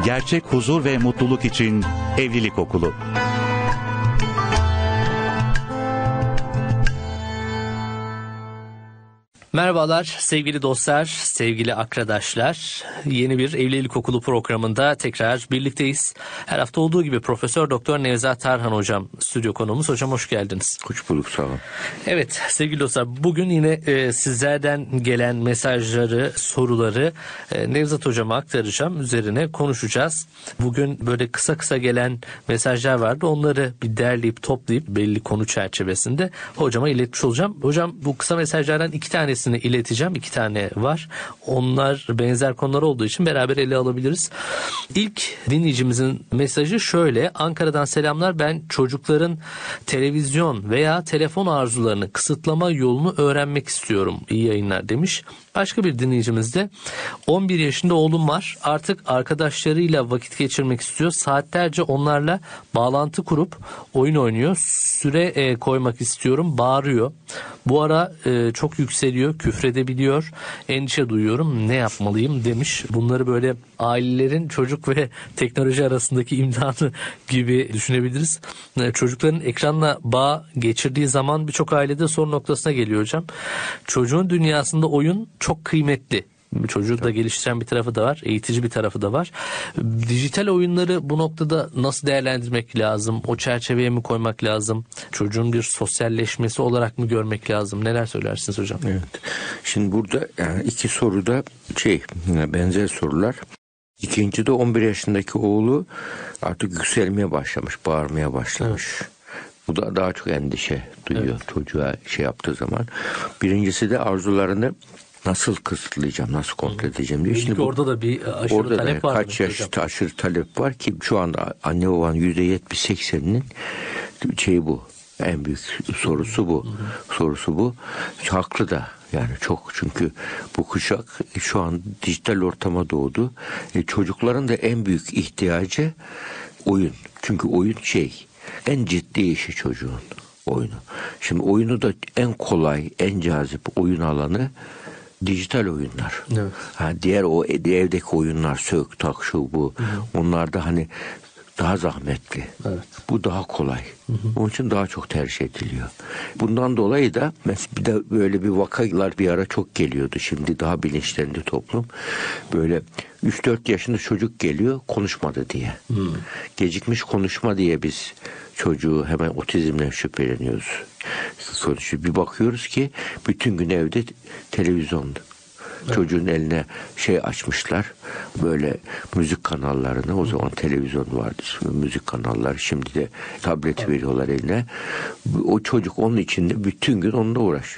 Gerçek huzur ve mutluluk için Evlilik Okulu. Merhabalar sevgili dostlar, sevgili arkadaşlar. Yeni bir Evlilik Okulu programında tekrar birlikteyiz. Her hafta olduğu gibi Profesör Doktor Nevzat Tarhan hocam stüdyo konuğumuz. Hocam hoş geldiniz. Hoş bulduk, sağ olun. Evet sevgili dostlar, bugün yine sizlerden gelen mesajları, soruları Nevzat hocama aktaracağım. Üzerine konuşacağız. Bugün böyle kısa kısa gelen mesajlar vardı. Onları bir derleyip toplayıp belli konu çerçevesinde hocama iletmiş olacağım. Hocam bu kısa mesajlardan 2 tanesini ileteceğim. 2 tane var. Onlar benzer konular olduğu için beraber ele alabiliriz. İlk dinleyicimizin mesajı şöyle. Ankara'dan selamlar. Ben çocukların televizyon veya telefon arzularını kısıtlama yolunu öğrenmek istiyorum. İyi yayınlar demiş. Başka bir dinleyicimiz de 11 yaşında oğlum var. Artık arkadaşlarıyla vakit geçirmek istiyor. Saatlerce onlarla bağlantı kurup oyun oynuyor. Süre koymak istiyorum. Bağırıyor. Bu ara çok yükseliyor. Küfredebiliyor. Endişe duyuyorum. Ne yapmalıyım demiş. Bunları böyle ailelerin çocuk ve teknoloji arasındaki imtihanı gibi düşünebiliriz. Çocukların ekranla bağ geçirdiği zaman birçok ailede sorun noktasına geliyor hocam. Çocuğun dünyasında oyun çok kıymetli. Çocuğu da geliştiren bir tarafı da var, eğitici bir tarafı da var. Dijital oyunları bu noktada nasıl değerlendirmek lazım? O çerçeveye mi koymak lazım? Çocuğun bir sosyalleşmesi olarak mı görmek lazım? Neler söylersiniz hocam? Evet. Şimdi burada yani 2 soruda benzer sorular. İkinci de 11 yaşındaki oğlu artık yükselmeye başlamış, bağırmaya başlamış. Evet. Bu da daha çok endişe duyuyor çocuğa yaptığı zaman. Birincisi de arzularını nasıl kısıtlayacağım, nasıl kontrol edeceğim diyor. Şimdi orada da bir aşırı talep var. Kaç yaşta aşırı talep var ki şu anda anne babanın %70-80'inin bu. En büyük sorusu bu. Sorusu bu. Haklı da. Yani çok, çünkü bu kuşak şu an dijital ortama doğdu. Çocukların da en büyük ihtiyacı oyun. Çünkü oyun en ciddi işi çocuğun oyunu. Şimdi oyunu da en kolay, en cazip oyun alanı dijital oyunlar. Evet. Diğer o evdeki oyunlar, sök, tak, şu bu. Onlar da daha zahmetli. Evet. Bu daha kolay. Onun için daha çok tercih ediliyor. Bundan dolayı da bir de böyle bir vakalar bir ara çok geliyordu. Şimdi daha bilinçlendi toplum. Böyle 3-4 yaşında çocuk geliyor konuşmadı diye. Gecikmiş konuşma diye biz çocuğu hemen otizmle şüpheleniyoruz. Bir bakıyoruz ki bütün gün evde televizyonda. Evet. Çocuğun eline açmışlar, böyle müzik kanallarını, o zaman televizyon vardı, müzik kanalları, şimdi de tablet veriyorlar eline. O çocuk onun içinde bütün gün onunla uğraşıyor.